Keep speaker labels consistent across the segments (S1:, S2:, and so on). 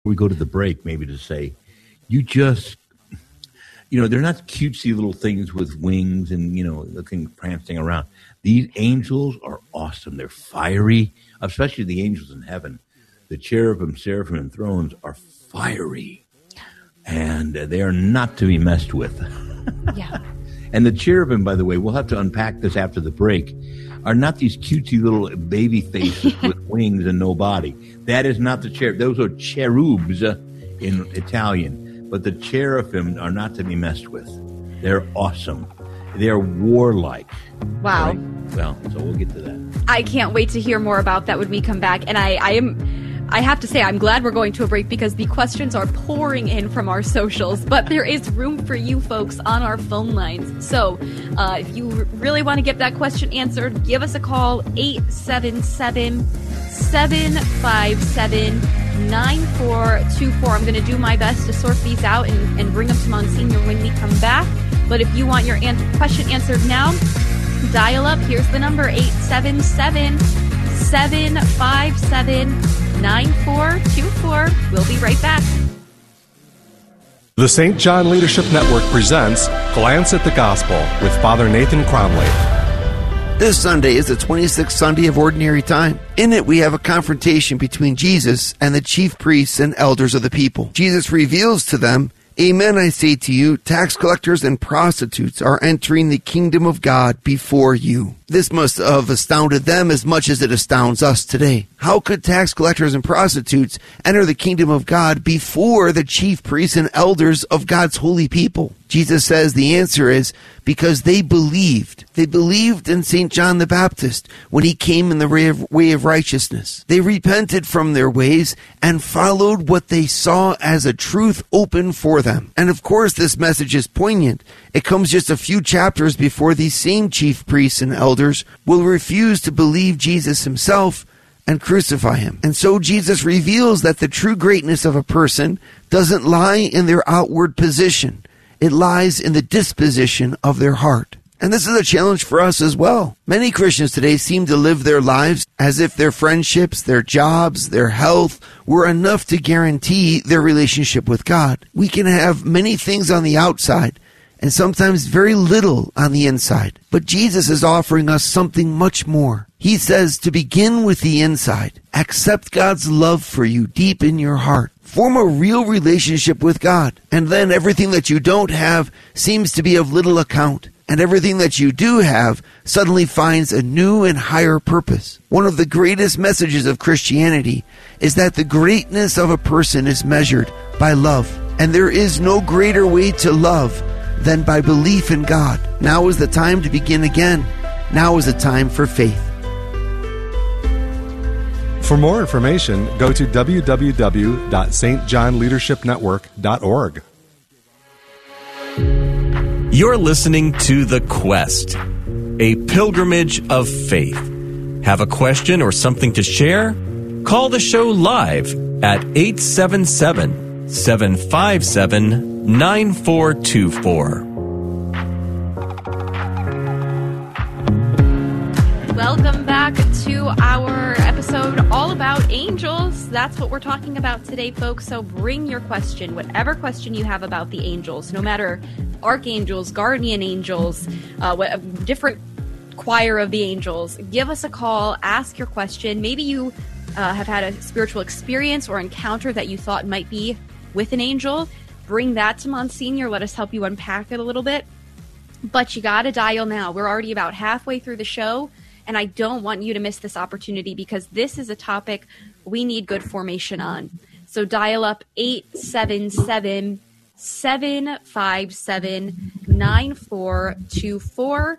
S1: we go to the break, maybe to say, they're not cutesy little things with wings and, looking prancing around. These angels are awesome. They're fiery, especially the angels in heaven. The cherubim, seraphim, and thrones are fiery, and they are not to be messed with.
S2: Yeah.
S1: And the cherubim, by the way, we'll have to unpack this after the break, are not these cutesy little baby faces with wings and no body. That is not the cherub. Those are cherubs in Italian. But the cherubim are not to be messed with. They're awesome. They're warlike.
S2: Wow.
S1: Right? Well, so we'll get to that.
S2: I can't wait to hear more about that when we come back. And I have to say, I'm glad we're going to a break because the questions are pouring in from our socials, but there is room for you folks on our phone lines. So if you really want to get that question answered, give us a call, 877-757-9424. I'm going to do my best to sort these out and bring them to Monsignor when we come back. But if you want your question answered now, dial up. Here's the number, 877-757-9424. We'll be right back.
S3: The St. John Leadership Network presents Glance at the Gospel with Father Nathan Cromley.
S4: This Sunday is the 26th Sunday of Ordinary Time. In it, we have a confrontation between Jesus and the chief priests and elders of the people. Jesus reveals to them, "Amen, I say to you, tax collectors and prostitutes are entering the kingdom of God before you." This must have astounded them as much as it astounds us today. How could tax collectors and prostitutes enter the kingdom of God before the chief priests and elders of God's holy people? Jesus says the answer is because they believed. They believed in St. John the Baptist when he came in the way of righteousness. They repented from their ways and followed what they saw as a truth open for them. And of course, this message is poignant. It comes just a few chapters before these same chief priests and elders will refuse to believe Jesus himself and crucify him. And so Jesus reveals that the true greatness of a person doesn't lie in their outward position. It lies in the disposition of their heart. And this is a challenge for us as well. Many Christians today seem to live their lives as if their friendships, their jobs, their health were enough to guarantee their relationship with God. We can have many things on the outside and sometimes very little on the inside. But Jesus is offering us something much more. He says to begin with the inside. Accept God's love for you deep in your heart. Form a real relationship with God. And then everything that you don't have seems to be of little account. And everything that you do have suddenly finds a new and higher purpose. One of the greatest messages of Christianity is that the greatness of a person is measured by love. And there is no greater way to love than by belief in God. Now is the time to begin again. Now is the time for faith.
S3: For more information, go to www.stjohnleadershipnetwork.org.
S5: You're listening to The Quest, a pilgrimage of faith. Have a question or something to share? Call the show live at 877-757-9424.
S2: Welcome back to our episode all about angels. That's what we're talking about today, folks. So bring your question, whatever question you have about the angels, no matter archangels, guardian angels, different choir of the angels. Give us a call, ask your question. Maybe you have had a spiritual experience or encounter that you thought might be with an angel. Bring that to Monsignor. Let us help you unpack it a little bit. But you got to dial now. We're already about halfway through the show, and I don't want you to miss this opportunity because this is a topic we need good formation on. So dial up 877-757-9424,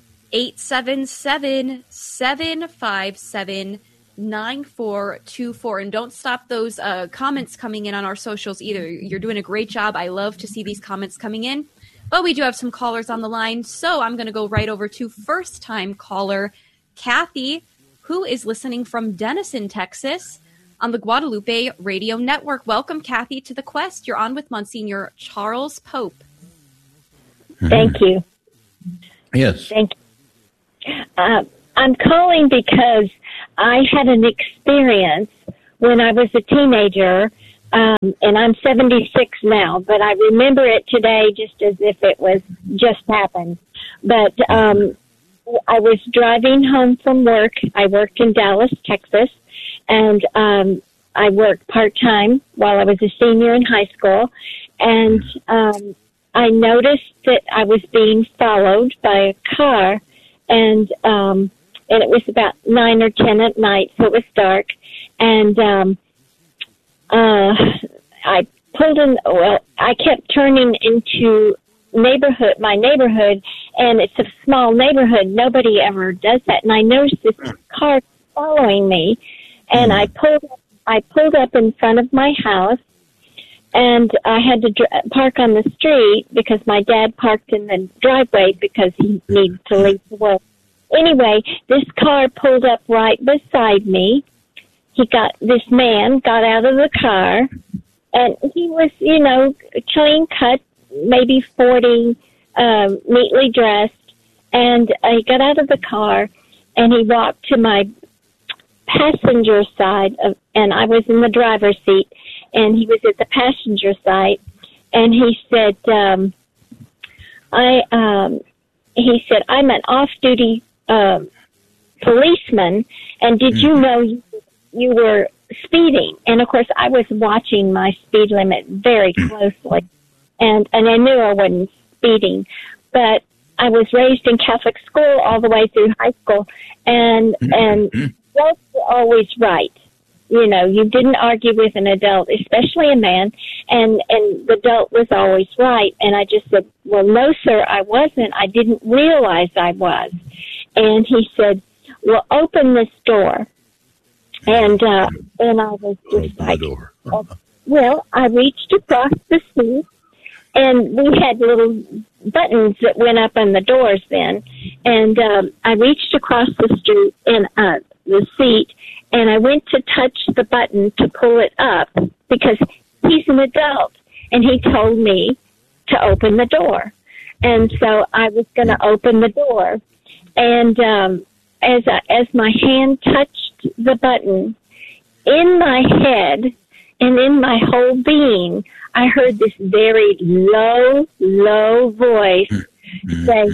S2: 877-757-9424. And don't stop those comments coming in on our socials either. You're doing a great job. I love to see these comments coming in. But we do have some callers on the line, so I'm going to go right over to first-time caller Kathy, who is listening from Denison, Texas, on the Guadalupe Radio Network. Welcome, Kathy, to The Quest. You're on with Monsignor Charles Pope.
S6: Thank you.
S1: Yes.
S6: Thank you. I'm calling because I had an experience when I was a teenager and I'm 76 now, but I remember it today just as if it was just happened. But I was driving home from work. I worked in Dallas, Texas, and I worked part-time while I was a senior in high school, and I noticed that I was being followed by a car, and it was about 9 or 10 at night, so it was dark, and I pulled in. Well, I kept turning into my neighborhood, and it's a small neighborhood. Nobody ever does that, and I noticed this car following me, and I pulled up in front of my house, and I had to park on the street because my dad parked in the driveway because he needed to leave for work. Anyway, this car pulled up right beside me. This man got out of the car, and he was, clean cut, maybe 40, neatly dressed, and he got out of the car, and he walked to my passenger side, and I was in the driver's seat, and he was at the passenger side, and he said, I'm an off-duty policeman, and did you know you were speeding? And of course, I was watching my speed limit very closely, and I knew I wasn't speeding, but I was raised in Catholic school all the way through high school, and adults were always right. You didn't argue with an adult, especially a man, and the adult was always right. And I just said, well, no, sir, I wasn't. I didn't realize I was. And he said, well, open this door. And I was just like, well, I reached across the seat, and we had little buttons that went up on the doors then. And I reached across the street and the seat, and I went to touch the button to pull it up because he's an adult, and he told me to open the door. And so I was going to open the door, and as my hand touched the button, in my head and in my whole being, I heard this very low, low voice say,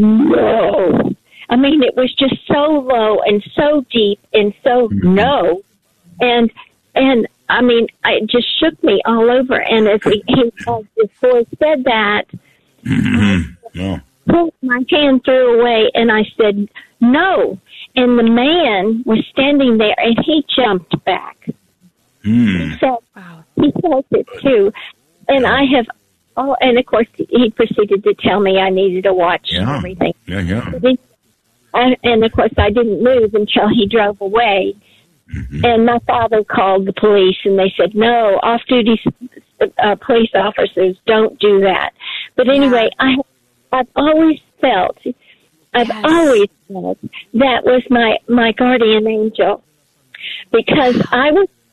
S6: no. I mean, it was just so low and so deep and so no. And I mean, it just shook me all over. And as this voice said that, I pulled my hand threw away, and I said, no. And the man was standing there, and he jumped back. He felt it too. And and of course, he proceeded to tell me I needed to watch everything. And of course, I didn't move until he drove away. And my father called the police, and they said, no, off-duty police officers don't do that. But anyway, I've always felt that was my guardian angel, because I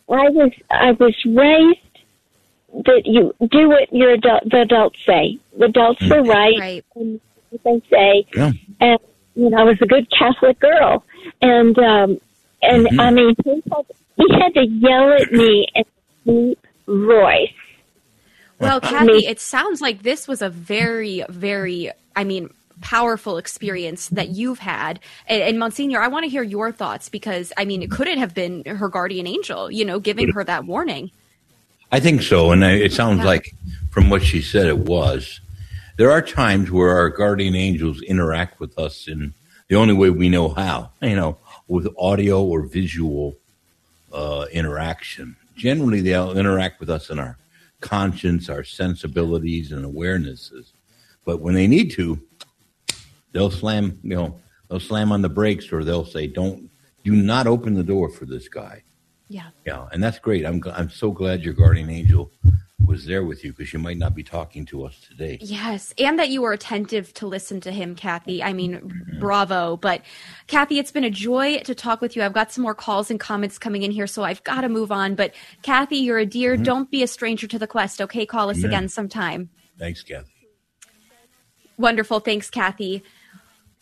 S6: was raised that you do what the adults say. The adults are right. And what they say. Yeah. And I was a good Catholic girl, and I mean, he had to yell at me in a deep voice.
S2: Well, Kathy, it sounds like this was a very, very, powerful experience that you've had. And Monsignor, I want to hear your thoughts, because, could it have been her guardian angel, giving her that warning?
S1: I think so. And it sounds like from what she said, it was. There are times where our guardian angels interact with us in the only way we know how, with audio or visual interaction. Generally, they'll interact with us in our conscience, our sensibilities, and awarenesses. But when they need to, they'll slam on the brakes, or they'll say, do not open the door for this guy.
S2: Yeah.
S1: Yeah, and that's great. I'm so glad your guardian angel was there with you, because you might not be talking to us today.
S2: Yes, and that you were attentive to listen to him, Kathy. Bravo. But Kathy, it's been a joy to talk with you. I've got some more calls and comments coming in here, so I've got to move on. But Kathy, you're a dear. Don't be a stranger to the quest, okay? Call us again sometime.
S1: Thanks, Kathy.
S2: Wonderful. Thanks, Kathy.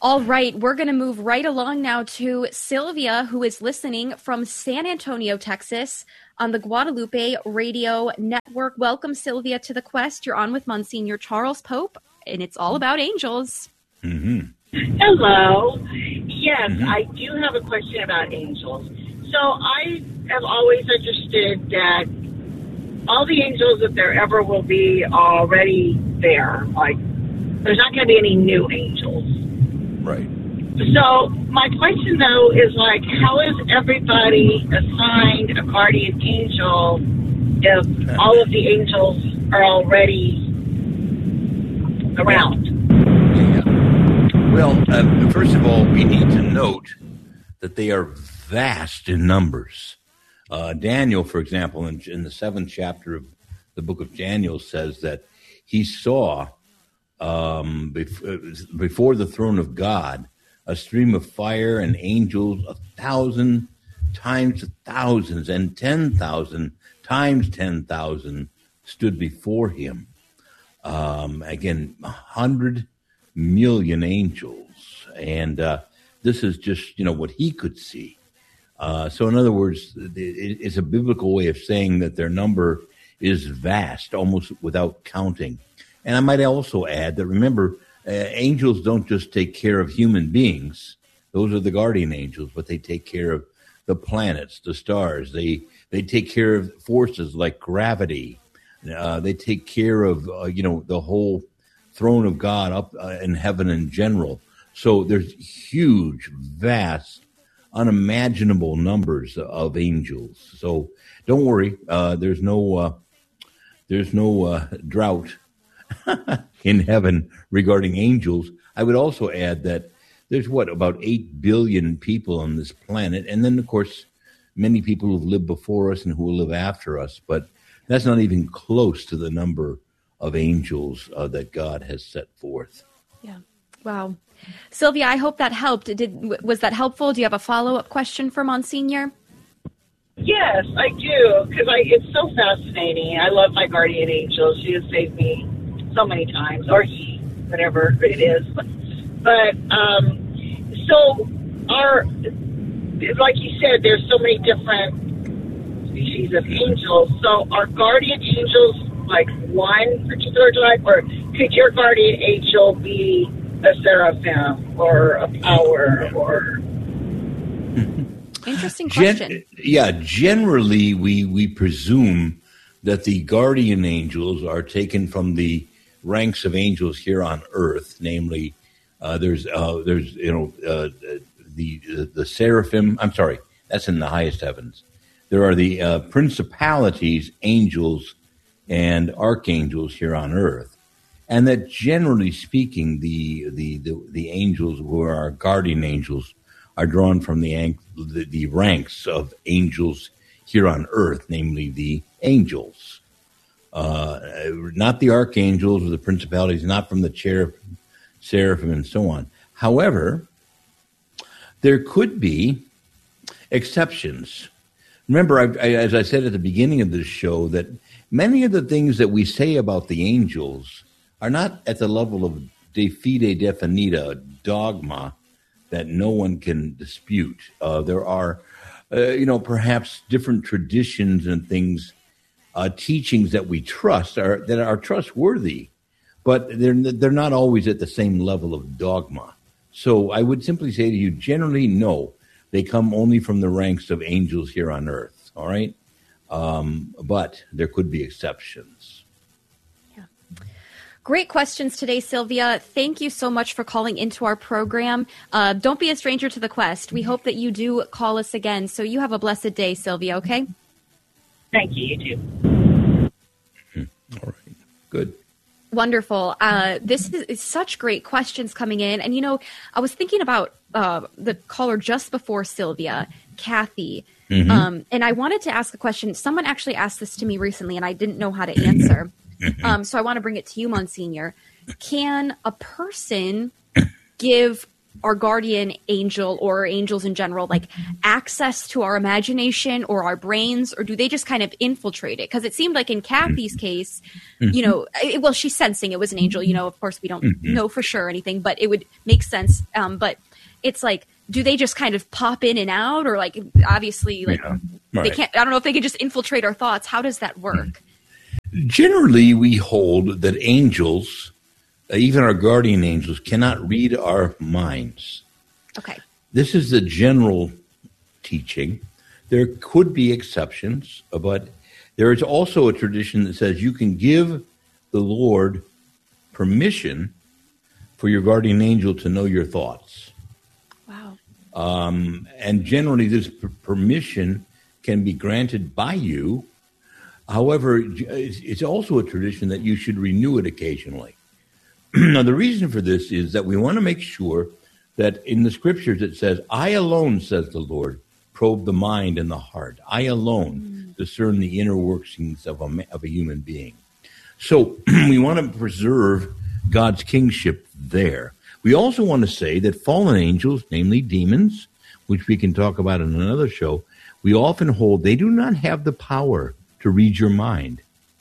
S2: All right, we're going to move right along now to Sylvia, who is listening from San Antonio, Texas, on the Guadalupe Radio Network. Welcome, Sylvia, to the Quest. You're on with Monsignor Charles Pope, and it's all about angels.
S7: Mm-hmm. Hello. Yes, I do have a question about angels. So I have always understood that all the angels that there ever will be are already there. Like, there's not going to be any new angels.
S1: Right.
S7: So my question, though, is like, how is everybody assigned a guardian angel if all of the angels are already around?
S1: Yeah. Well, first of all, we need to note that they are vast in numbers. Daniel, for example, in the 7th chapter of the book of Daniel, says that he saw before the throne of God a stream of fire and angels 1,000 times thousands and 10,000 times 10,000 stood before him. Again, 100 million angels. And this is just, what he could see. So in other words, it's a biblical way of saying that their number is vast, almost without counting. And I might also add that, remember, angels don't just take care of human beings. Those are the guardian angels, but they take care of the planets, the stars. They take care of forces like gravity. They take care of, the whole throne of God up in heaven in general. So there's huge, vast, unimaginable numbers of angels. So don't worry, there's no drought in heaven regarding angels. I would also add that there's about 8 billion people on this planet, and then of course many people who've lived before us and who will live after us. But that's not even close to the number of angels that God has set forth.
S2: Yeah. Wow. Sylvia, I hope that helped. Was that helpful? Do you have a follow-up question for Monsignor?
S7: Yes, I do, because it's so fascinating. I love my guardian angel. She has saved me so many times, or he, whatever it is. But, so like you said, there's so many different species of angels. So are guardian angels like one particular type, or could your guardian angel be a seraphim or a power or...
S2: Interesting question.
S1: Generally we presume that the guardian angels are taken from the ranks of angels here on earth. Namely, there's the seraphim. I'm sorry, that's in the highest heavens. There are the principalities, angels, and archangels here on earth, and that generally speaking, the angels who are our guardian angels are drawn from the ranks of angels here on earth, namely the angels, not the archangels or the principalities, not from the seraphim and so on. However, there could be exceptions. Remember, as I said at the beginning of this show, that many of the things that we say about the angels are not at the level of de fide definita, dogma, that no one can dispute. There are, perhaps different traditions and things, teachings that we trust that are trustworthy, but they're not always at the same level of dogma. So I would simply say to you, generally, no, they come only from the ranks of angels here on earth. All right, but there could be exceptions.
S2: Great questions today, Sylvia. Thank you so much for calling into our program. Don't be a stranger to the Quest. We hope that you do call us again. So you have a blessed day, Sylvia, okay?
S7: Thank you. You too.
S1: All right. Good.
S2: Wonderful. This is such great questions coming in. And, I was thinking about the caller just before Sylvia, Kathy. And I wanted to ask a question. Someone actually asked this to me recently, and I didn't know how to answer. So I want to bring it to you, Monsignor. Can a person give our guardian angel or angels in general, like, access to our imagination or our brains, or do they just kind of infiltrate it? Because it seemed like in Kathy's case, you know, well, she's sensing it was an angel. You know, of course, we don't know for sure anything, but it would make sense. But it's like, do they just kind of pop in and out, or like, obviously, like, they can't? I don't know if they can just infiltrate our thoughts. How does that work?
S1: Generally, we hold that angels, even our guardian angels, cannot read our minds.
S2: Okay.
S1: This is the general teaching. There could be exceptions, but there is also a tradition that says you can give the Lord permission for your guardian angel to know your thoughts.
S2: Wow.
S1: And generally, this permission can be granted by you. However, it's also a tradition that you should renew it occasionally. Now, the reason for this is that we want to make sure that in the scriptures it says, I alone, says the Lord, probe the mind and the heart. I alone discern the inner workings of a human being. So we want to preserve God's kingship there. We also want to say that fallen angels, namely demons, which we can talk about in another show, we often hold they do not have the power to read your mind,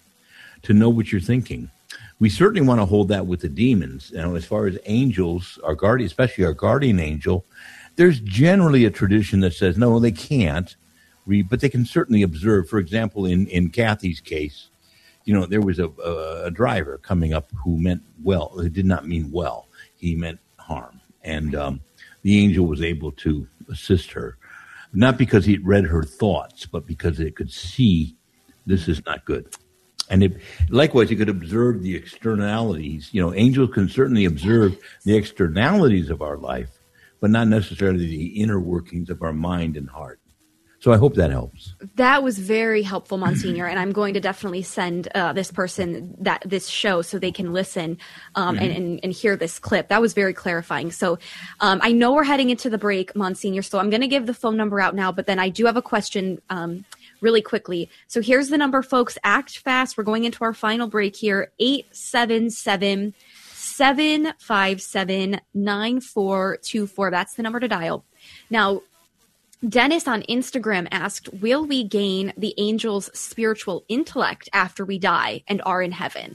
S1: to know what you're thinking. We certainly want to hold that with the demons. Now, as far as angels, our guardian, especially our guardian angel, there's generally a tradition that says, no, they can't read, but they can certainly observe. For example, in Kathy's case, you know, there was a driver coming up who meant well. Who did not mean well. He meant harm. And the angel was able to assist her, not because he read her thoughts, but because it could see this is not good. And likewise, you could observe the externalities. You know, angels can certainly observe the externalities of our life, but not necessarily the inner workings of our mind and heart. So I hope that helps.
S2: That was very helpful, Monsignor, and I'm going to definitely send this person this show so they can listen and hear this clip. That was very clarifying. So I know we're heading into the break, Monsignor, so I'm going to give the phone number out now, but then I do have a question really quickly. So here's the number, folks. Act fast. We're going into our final break here. 877-757-9424. That's the number to dial. Now, Dennis on Instagram asked, will we gain the angel's spiritual intellect after we die and are in heaven?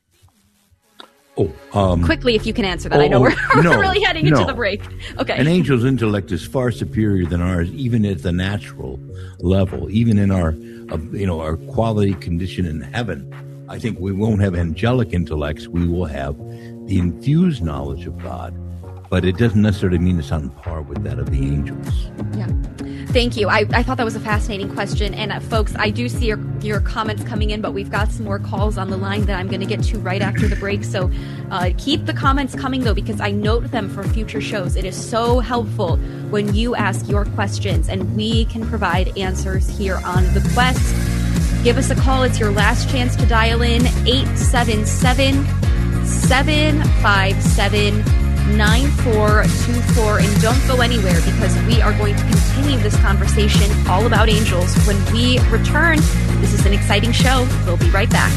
S2: Quickly, if you can answer that. I know we're really heading into the break. Okay.
S1: An angel's intellect is far superior than ours, even at the natural level, even in our quality condition in heaven. I think we won't have angelic intellects. We will have the infused knowledge of God, but it doesn't necessarily mean it's on par with that of the angels.
S2: Yeah. Thank you. I thought that was a fascinating question. And folks, I do see your comments coming in, but we've got some more calls on the line that I'm going to get to right after the break. So keep the comments coming, though, because I note them for future shows. It is so helpful when you ask your questions, and we can provide answers here on The Quest. Give us a call. It's your last chance to dial in. 877-757-9424. And don't go anywhere, because we are going to continue this conversation all about angels when we return. This is an exciting show. We'll be right back.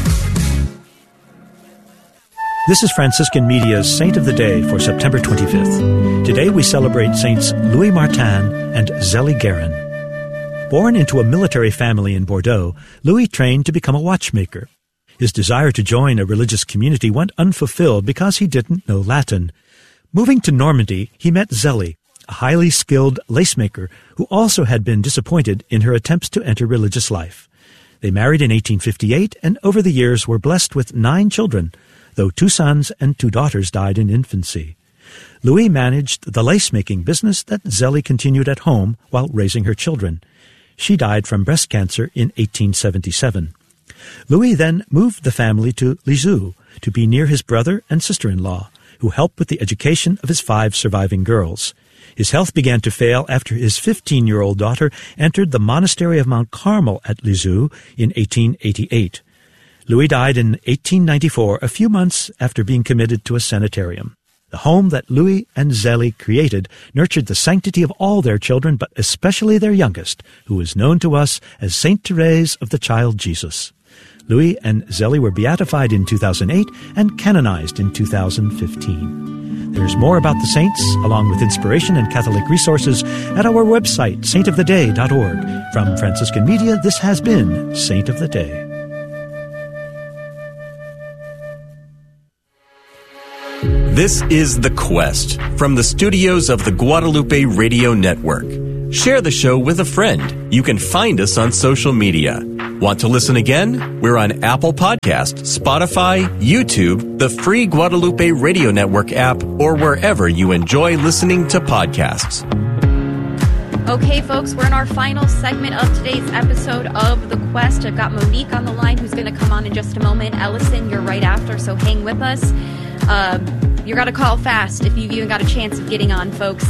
S8: This is Franciscan Media's Saint of the Day for September 25th. Today we celebrate Saints Louis Martin and Zélie Guérin. Born into a military family in Bordeaux, Louis trained to become a watchmaker. His desire to join a religious community went unfulfilled because he didn't know Latin. Moving to Normandy, he met Zélie, a highly skilled lacemaker who also had been disappointed in her attempts to enter religious life. They married in 1858 and over the years were blessed with 9 children, though 2 sons and 2 daughters died in infancy. Louis managed the lace-making business that Zélie continued at home while raising her children. She died from breast cancer in 1877. Louis then moved the family to Lisieux to be near his brother and sister-in-law, who helped with the education of his 5 surviving girls. His health began to fail after his 15-year-old daughter entered the monastery of Mount Carmel at Lisieux in 1888. Louis died in 1894, a few months after being committed to a sanitarium. The home that Louis and Zélie created nurtured the sanctity of all their children, but especially their youngest, who is known to us as Saint Therese of the Child Jesus. Louis and Zélie were beatified in 2008 and canonized in 2015. There's more about the saints, along with inspiration and Catholic resources, at our website, saintoftheday.org. From Franciscan Media, this has been Saint of the Day.
S5: This is The Quest from the studios of the Guadalupe Radio Network. Share the show with a friend. You can find us on social media. Want to listen again? We're on Apple Podcasts, Spotify, YouTube, the free Guadalupe Radio Network app, or wherever you enjoy listening to podcasts.
S2: Okay, folks, we're in our final segment of today's episode of The Quest. I've got Monique on the line who's going to come on in just a moment. Ellison, you're right after, so hang with us. You got to call fast if you've even got a chance of getting on, folks.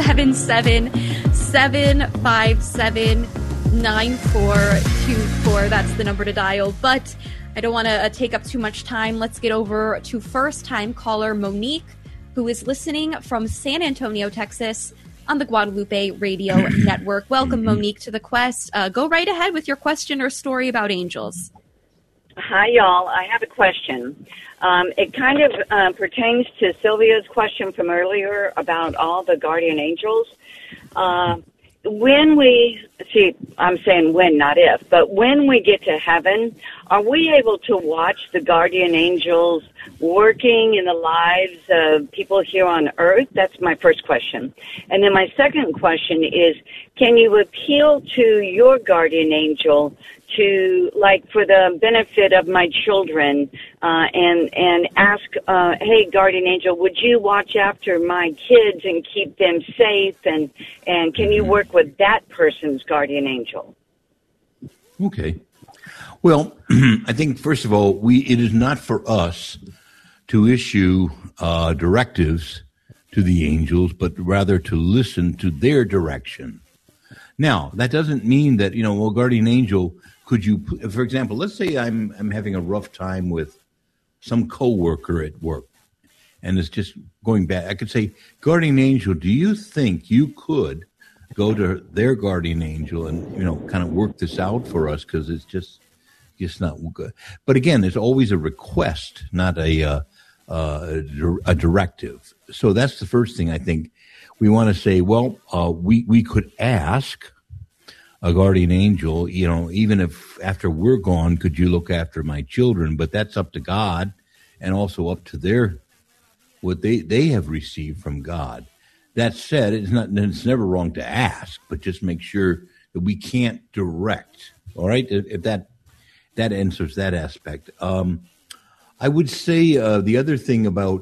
S2: 877-757-9424. That's the number to dial. But I don't want to take up too much time. Let's get over to first-time caller Monique, who is listening from San Antonio, Texas, on the Guadalupe Radio Network. Welcome, Monique, to The Quest. Go right ahead with your question or story about angels.
S9: Hi, y'all. I have a question. It kind of pertains to Sylvia's question from earlier about all the guardian angels. When we, I'm saying when, not if, but when we get to heaven, are we able to watch the guardian angels working in the lives of people here on earth? That's my first question. And then my second question is, can you appeal to your guardian angel to, like, for the benefit of my children, and ask, hey, guardian angel, would you watch after my kids and keep them safe? And can you work with that person's guardian angel?
S1: Okay. Well, I think, first of all, it is not for us to issue directives to the angels, but rather to listen to their direction. Now, that doesn't mean that, well, guardian angel, could you, for example, let's say I'm having a rough time with some coworker at work, and it's just going bad. I could say, guardian angel, do you think you could go to their guardian angel and, kind of work this out for us, because it's just not good. But again, there's always a request, not a directive. So that's the first thing I think we want to say. Well, we could ask a guardian angel, even if after we're gone, could you look after my children? But that's up to God, and also up to what they have received from God. That said, it's never wrong to ask, but just make sure that we can't direct. All right, if that answers that aspect. I would say the other thing about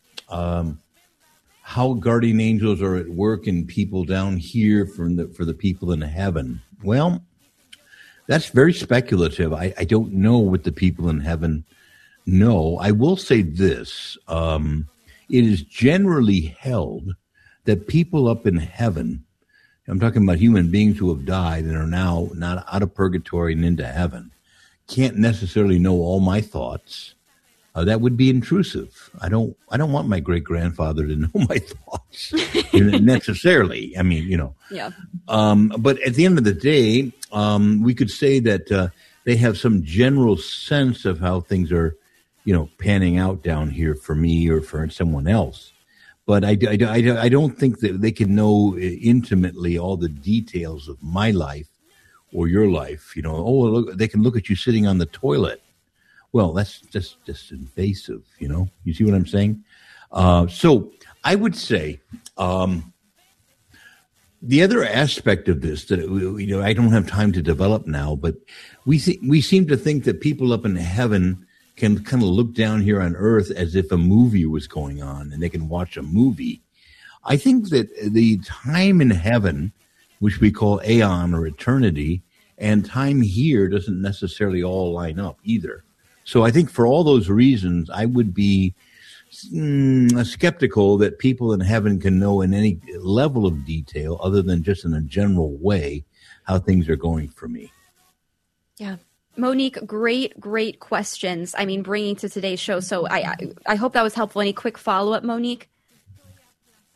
S1: how guardian angels are at work in people down here for the people in heaven. Well, that's very speculative. I don't know what the people in heaven know. I will say this. It is generally held that people up in heaven, I'm talking about human beings who have died and are now not out of purgatory and into heaven, can't necessarily know all my thoughts. That would be intrusive. I don't want my great grandfather to know my thoughts necessarily. I mean,
S2: Yeah.
S1: But at the end of the day, we could say that they have some general sense of how things are, panning out down here for me or for someone else. But I don't think that they can know intimately all the details of my life or your life. Look, they can look at you sitting on the toilet. Well, that's just invasive, You see what I'm saying? So I would say the other aspect of this that I don't have time to develop now, but we seem to think that people up in heaven can kind of look down here on earth as if a movie was going on, and they can watch a movie. I think that the time in heaven, which we call aeon or eternity, and time here doesn't necessarily all line up either. So I think for all those reasons, I would be skeptical that people in heaven can know in any level of detail other than just in a general way how things are going for me.
S2: Yeah. Monique, great questions. I mean, bringing to today's show. So I hope that was helpful. Any quick follow-up, Monique?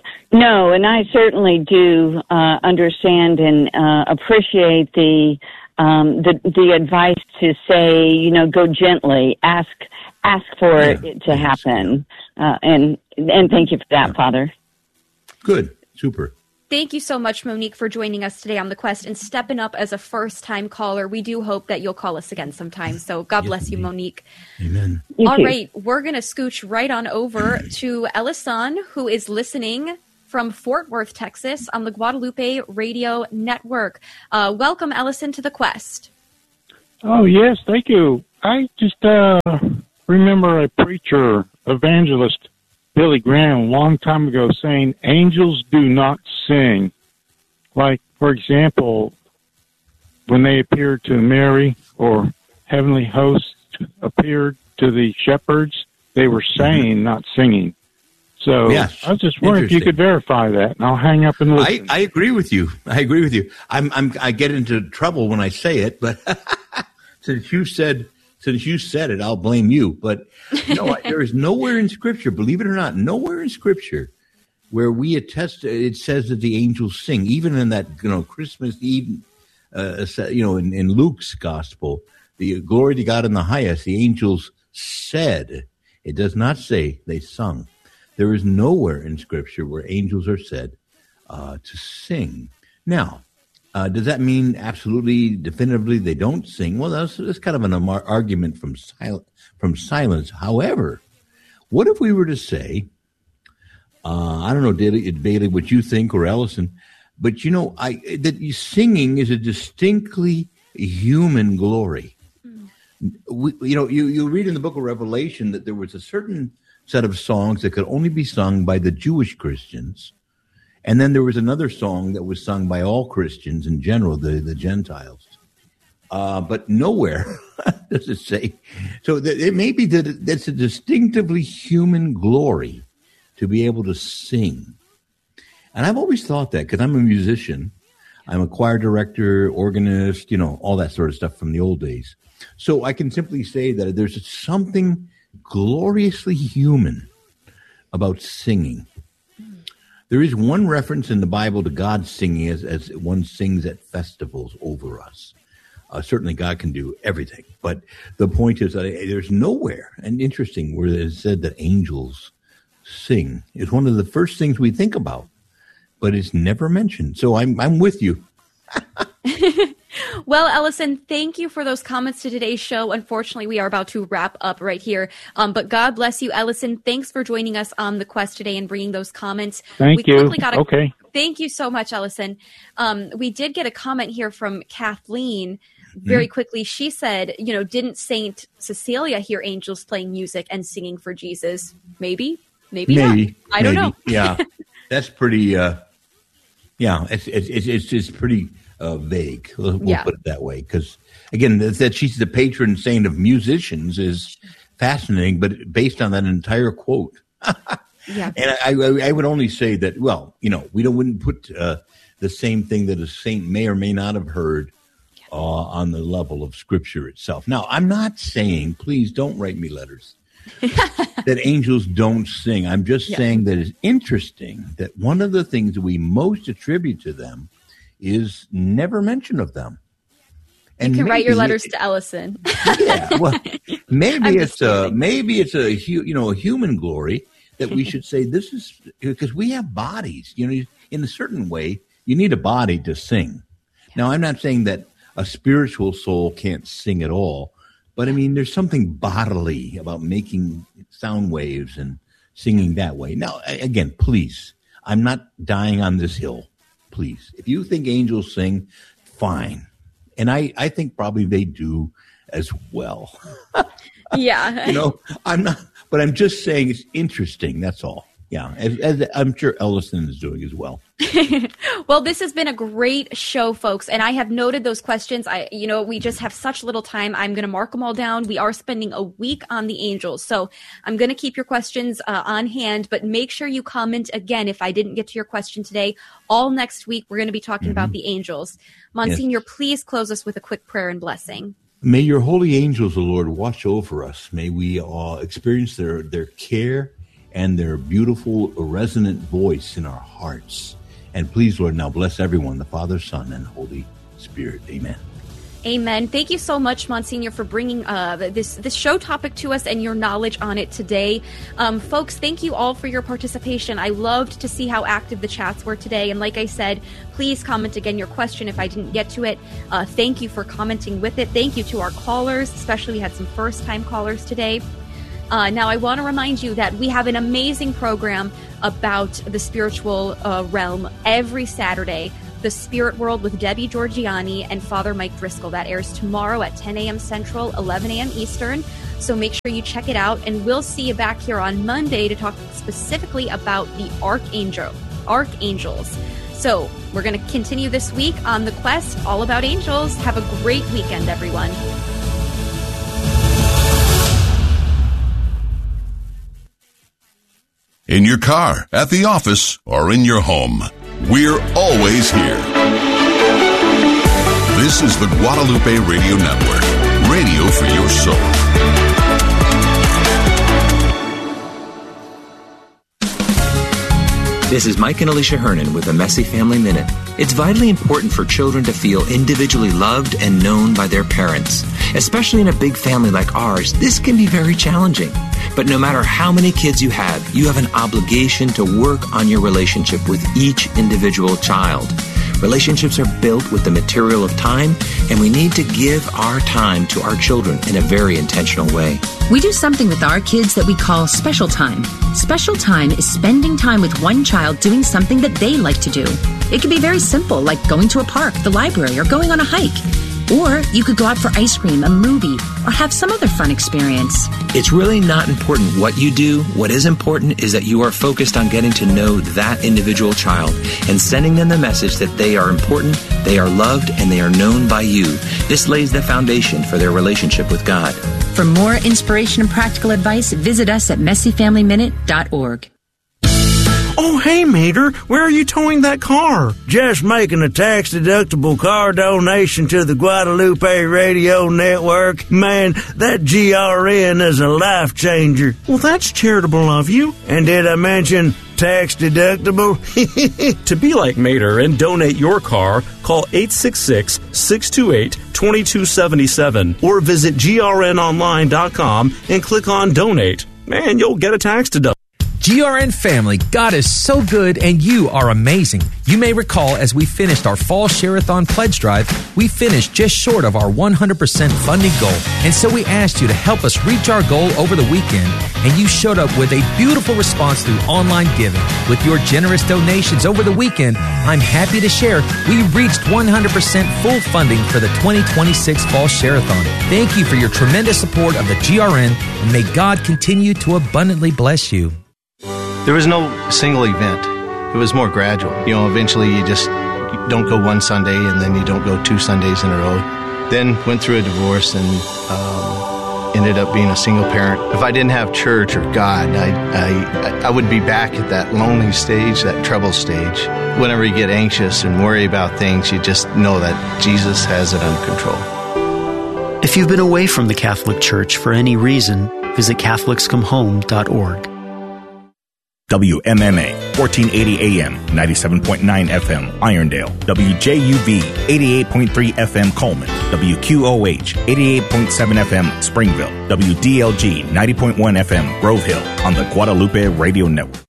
S9: No, and I certainly do understand and appreciate the the advice to say, go gently, ask for it to happen, and thank you for that, Father.
S1: Good, super.
S2: Thank you so much, Monique, for joining us today on The Quest and stepping up as a first-time caller. We do hope that you'll call us again sometime. So God bless you, Monique.
S1: Amen.
S2: All right, we're going to scooch right on over to Ellison, who is listening from Fort Worth, Texas, on the Guadalupe Radio Network. Welcome, Ellison, to The Quest.
S10: Oh, yes, thank you. I just remember a preacher, evangelist, Billy Graham, a long time ago saying, angels do not sing. Like, for example, when they appeared to Mary or heavenly hosts appeared to the shepherds, they were saying, not singing. So yes, I was just wondering if you could verify that, and I'll hang up and listen.
S1: I agree with you. I get into trouble when I say it, but since you said it, I'll blame you. But there is nowhere in Scripture, believe it or not, nowhere in Scripture where we attest. It says that the angels sing, even in that Christmas Eve, in Luke's gospel, the glory to God in the highest. The angels said. It does not say they sung. There is nowhere in Scripture where angels are said to sing. Now, does that mean absolutely, definitively they don't sing? Well, that's kind of an argument from silence. However, what if we were to say, I don't know, Bailey, what you think, or Ellison, but that singing is a distinctly human glory. You read in the book of Revelation that there was a certain set of songs that could only be sung by the Jewish Christians. And then there was another song that was sung by all Christians in general, the Gentiles. But nowhere does it say. So it may be that that's a distinctively human glory to be able to sing. And I've always thought that because I'm a musician. I'm a choir director, organist, all that sort of stuff from the old days. So I can simply say that there's something gloriously human about singing. There is one reference in the Bible to God singing as one sings at festivals over us. Certainly God can do everything. But the point is that there's nowhere, and interesting, where it is said that angels sing. It's one of the first things we think about, but it's never mentioned. So I'm with you.
S2: Well, Ellison, thank you for those comments to today's show. Unfortunately, we are about to wrap up right here. But God bless you, Ellison. Thanks for joining us on The Quest today and bringing those comments.
S10: Thank you. Okay.
S2: Thank you so much, Ellison. We did get a comment here from Kathleen very quickly. She said, didn't Saint Cecilia hear angels playing music and singing for Jesus? Maybe not. I don't know.
S1: Yeah, that's pretty. It's pretty vague. We'll put it that way. Because again, that she's the patron saint of musicians is fascinating, but based on that entire quote.
S2: Yeah.
S1: And I would only say that, we wouldn't put the same thing that a saint may or may not have heard on the level of Scripture itself. Now, I'm not saying, please don't write me letters, that angels don't sing. I'm just saying that it's interesting that one of the things that we most attribute to them is never mention of them.
S2: And you can write your letters to Ellison.
S1: Yeah, well, maybe it's a human glory that we should say this is because we have bodies. In a certain way, you need a body to sing. Now, I'm not saying that a spiritual soul can't sing at all, but I mean, there's something bodily about making sound waves and singing that way. Now, again, please, I'm not dying on this hill. Please, if you think angels sing, fine. And I think probably they do as well.
S2: Yeah.
S1: I'm not, but I'm just saying it's interesting. That's all. Yeah. As I'm sure Ellison is doing as well.
S2: Well, this has been a great show, folks. And I have noted those questions. We just have such little time. I'm going to mark them all down. We are spending a week on the angels. So I'm going to keep your questions on hand, but make sure you comment again if I didn't get to your question today. All next week, we're going to be talking about the angels. Monsignor, please close us with a quick prayer and blessing.
S1: May your holy angels, O Lord, watch over us. May we all experience their care and their beautiful resonant voice in our hearts. And please, Lord, now bless everyone, the Father, Son, and Holy Spirit. Amen.
S2: Amen. Thank you so much, Monsignor, for bringing this show topic to us and your knowledge on it today. Folks, thank you all for your participation. I loved to see how active the chats were today. And like I said, please comment again your question if I didn't get to it. Thank you for commenting with it. Thank you to our callers, especially we had some first-time callers today. Now, I want to remind you that we have an amazing program about the spiritual realm every Saturday. The Spirit World with Debbie Georgiani and Father Mike Driscoll. That airs tomorrow at 10 a.m. Central, 11 a.m. Eastern. So make sure you check it out. And we'll see you back here on Monday to talk specifically about the archangels. So we're going to continue this week on The Quest, all about angels. Have a great weekend, everyone.
S11: In your car, at the office, or in your home, we're always here. This is the Guadalupe Radio Network, radio for your soul.
S12: This is Mike and Alicia Hernan with a Messy Family Minute. It's vitally important for children to feel individually loved and known by their parents. Especially in a big family like ours, this can be very challenging. But no matter how many kids you have an obligation to work on your relationship with each individual child. Relationships are built with the material of time, and we need to give our time to our children in a very intentional way.
S13: We do something with our kids that we call special time. Special time is spending time with one child doing something that they like to do. It can be very simple, like going to a park, the library, or going on a hike. Or you could go out for ice cream, a movie, or have some other fun experience.
S12: It's really not important what you do. What is important is that you are focused on getting to know that individual child and sending them the message that they are important, they are loved, and they are known by you. This lays the foundation for their relationship with God.
S13: For more inspiration and practical advice, visit us at messyfamilyminute.org.
S14: Oh, hey, Mater, where are you towing that car?
S15: Just making a tax-deductible car donation to the Guadalupe Radio Network. Man, that GRN is a life changer.
S14: Well, that's charitable of you.
S15: And did I mention tax-deductible?
S14: To be like Mater and donate your car, call 866-628-2277 or visit grnonline.com and click on Donate. Man, you'll get a tax deduction.
S16: GRN family, God is so good and you are amazing. You may recall as we finished our Fall Share-a-thon pledge drive, we finished just short of our 100% funding goal. And so we asked you to help us reach our goal over the weekend, and you showed up with a beautiful response through online giving. With your generous donations over the weekend, I'm happy to share we reached 100% full funding for the 2026 Fall Share-a-thon. Thank you for your tremendous support of the GRN, and may God continue to abundantly bless you.
S17: There was no single event. It was more gradual. Eventually you don't go one Sunday and then you don't go 2 Sundays in a row. Then went through a divorce and ended up being a single parent. If I didn't have church or God, I would be back at that lonely stage, that trouble stage. Whenever you get anxious and worry about things, you just know that Jesus has it under control.
S18: If you've been away from the Catholic Church for any reason, visit CatholicsComeHome.org.
S19: WMMA, 1480 AM, 97.9 FM, Irondale. WJUV, 88.3 FM, Coleman. WQOH, 88.7 FM, Springville. WDLG, 90.1 FM, Grove Hill, on the Guadalupe Radio Network.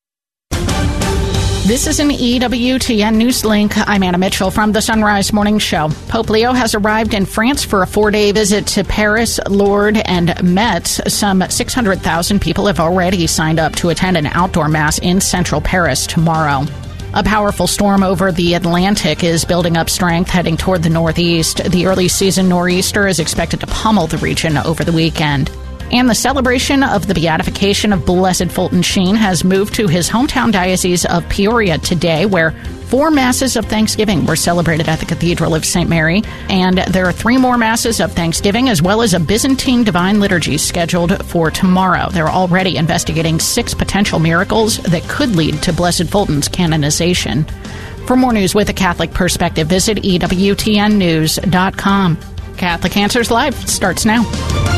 S20: This is an EWTN News Link. I'm Anna Mitchell from the Sunrise Morning Show. Pope Leo has arrived in France for a 4-day visit to Paris, Lourdes, and Metz. Some 600,000 people have already signed up to attend an outdoor mass in central Paris tomorrow. A powerful storm over the Atlantic is building up strength, heading toward the northeast. The early season nor'easter is expected to pummel the region over the weekend. And the celebration of the beatification of Blessed Fulton Sheen has moved to his hometown diocese of Peoria today, where 4 masses of Thanksgiving were celebrated at the Cathedral of St. Mary. And there are 3 more masses of Thanksgiving, as well as a Byzantine Divine Liturgy scheduled for tomorrow. They're already investigating 6 potential miracles that could lead to Blessed Fulton's canonization. For more news with a Catholic perspective, visit EWTNnews.com. Catholic Answers Live starts now.